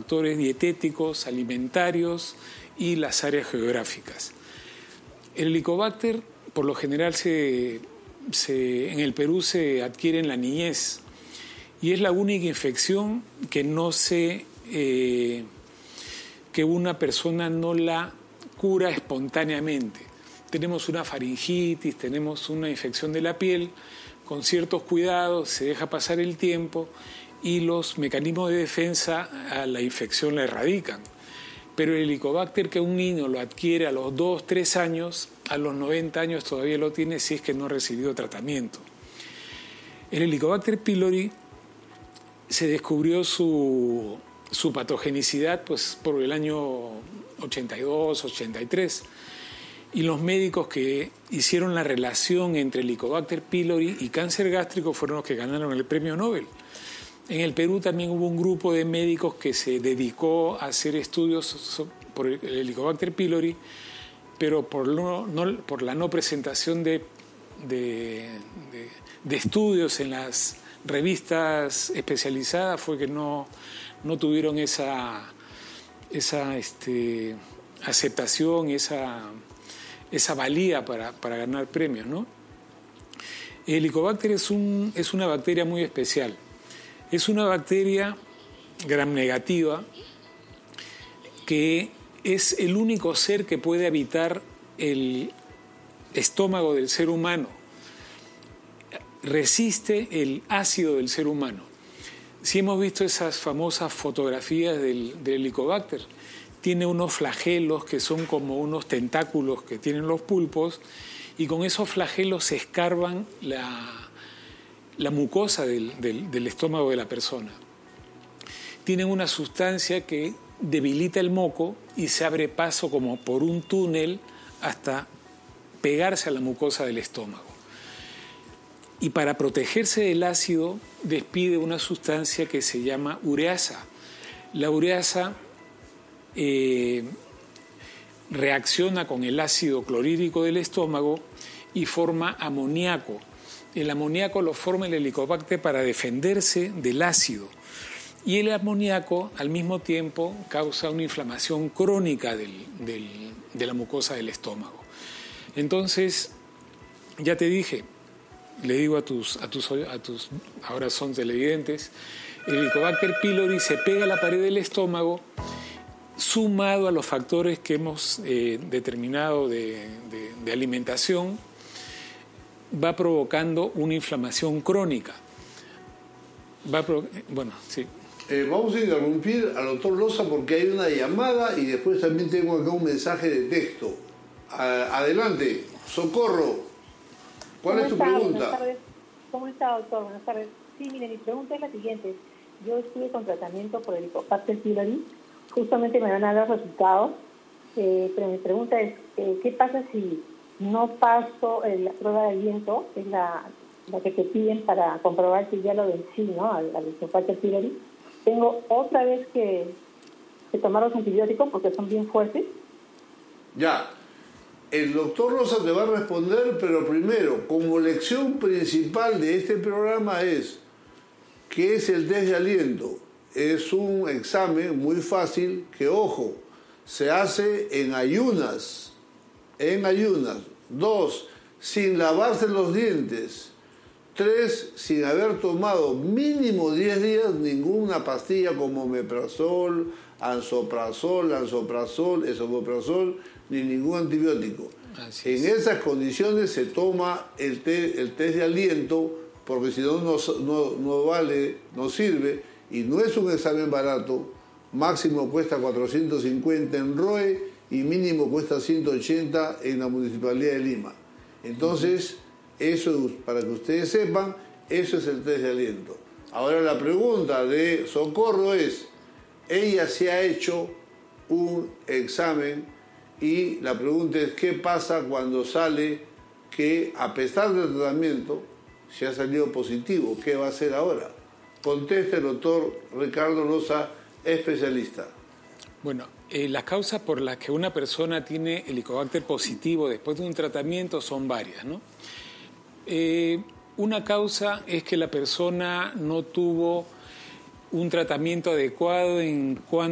factores dietéticos, alimentarios y las áreas geográficas. El Helicobacter, por lo general, en el Perú se adquiere en la niñez y es la única infección que que una persona no la cura espontáneamente. Tenemos una faringitis, tenemos una infección de la piel, con ciertos cuidados se deja pasar el tiempo y los mecanismos de defensa a la infección la erradican. Pero el Helicobacter que un niño lo adquiere a los 2, 3 años, a los 90 años todavía lo tiene si es que no ha recibido tratamiento. El Helicobacter pylori se descubrió su patogenicidad pues, por el año 82, 83. Y los médicos que hicieron la relación entre Helicobacter pylori y cáncer gástrico fueron los que ganaron el premio Nobel. En el Perú también hubo un grupo de médicos que se dedicó a hacer estudios por el Helicobacter pylori, pero por la no presentación de estudios en las revistas especializadas fue que no tuvieron esa aceptación, esa valía para ganar premios, ¿no? El Helicobacter es una bacteria muy especial. Es una bacteria gram negativa que es el único ser que puede habitar el estómago del ser humano. Resiste el ácido del ser humano. Si hemos visto esas famosas fotografías del Helicobacter, tiene unos flagelos que son como unos tentáculos que tienen los pulpos y con esos flagelos se escarban la mucosa del estómago de la persona. Tienen una sustancia que debilita el moco y se abre paso como por un túnel hasta pegarse a la mucosa del estómago. Y para protegerse del ácido despide una sustancia que se llama ureasa. La ureasa reacciona con el ácido clorhídrico del estómago y forma amoníaco. El amoníaco lo forma el Helicobacter para defenderse del ácido. Y el amoníaco, al mismo tiempo, causa una inflamación crónica de la mucosa del estómago. Entonces, ya te dije, le digo a tus ahora son televidentes, el Helicobacter pylori se pega a la pared del estómago, sumado a los factores que hemos determinado de alimentación, va provocando una inflamación crónica. Sí. Vamos a interrumpir al doctor Loza porque hay una llamada y después también tengo acá un mensaje de texto. Adelante, Socorro. ¿Cuál es tu pregunta? Buenas tardes. ¿Cómo está, doctor? Buenas tardes. Sí, mire, mi pregunta es la siguiente. Yo estuve con tratamiento por el Helicobacter pylori. Justamente me van a dar resultados. Pero mi pregunta es, ¿qué pasa si no paso la prueba de aliento? Es la que te piden para comprobar si ya lo vencí, ¿no? Al Helicobacter pylori. Tengo otra vez que tomar los antibióticos porque son bien fuertes. Ya. El doctor Rosa te va a responder, pero primero, como lección principal de este programa es, ¿qué es el test de aliento? Es un examen muy fácil que, ojo, se hace en ayunas. En ayunas. 2, sin lavarse los dientes. 3, sin haber tomado mínimo 10 días ninguna pastilla como omeprazol, ansoprazol, esomeprazol, ni ningún antibiótico. En esas condiciones se toma el test de aliento, porque si no vale, no sirve, y no es un examen barato. Máximo cuesta 450 en ROE y mínimo cuesta 180 en la Municipalidad de Lima. Entonces, eso, para que ustedes sepan, eso es el test de aliento. Ahora la pregunta de Socorro es, ella se ha hecho un examen y la pregunta es, ¿qué pasa cuando sale que a pesar del tratamiento se ha salido positivo? ¿Qué va a hacer ahora? Conteste el doctor Ricardo Loza, especialista. Bueno, las causas por las que una persona tiene Helicobacter positivo después de un tratamiento son varias, ¿no? Una causa es que la persona no tuvo un tratamiento adecuado en cuanto